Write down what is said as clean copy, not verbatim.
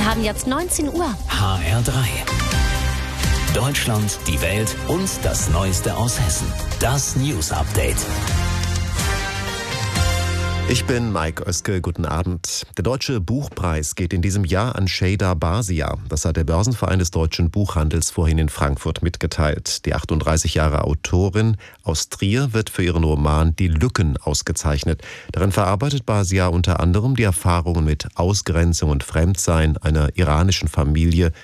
haben jetzt 19 Uhr. HR3. Deutschland, die Welt und das Neueste aus Hessen. Das News Update. Ich bin Mike Oeske, guten Abend. Der Deutsche Buchpreis geht in diesem Jahr an Şeyda Bağcılar. Das hat der Börsenverein des deutschen Buchhandels vorhin in Frankfurt mitgeteilt. Die 38 Jahre Autorin aus Trier wird für ihren Roman Die Lücken ausgezeichnet. Darin verarbeitet Bağcılar unter anderem die Erfahrungen mit Ausgrenzung und Fremdsein einer iranischen Familie